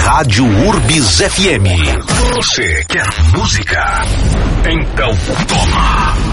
Rádio Urbis FM. Você quer música? Então toma!